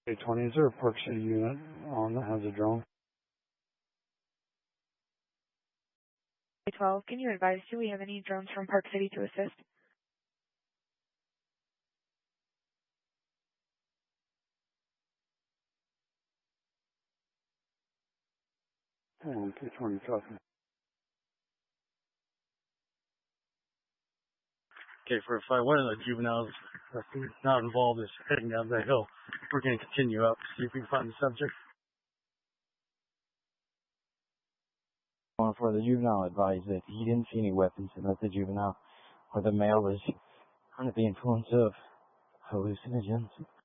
A20, is there a Park City unit that has a drone? A12, can you advise, do we have any drones from Park City to assist? K20, copy. Okay, for 5, one of the juveniles who's not involved is heading down the hill. We're going to continue up, see if we can find the subject. For the juvenile, advised that he didn't see any weapons and that the juvenile or the male was under the influence of hallucinogens.